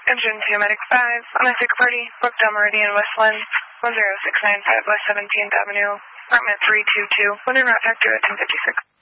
Engine 2 Medic 5, on a sick party, booked Del Meridian Westland, 10695 West 17th Avenue, apartment 322, London route factor at 1056.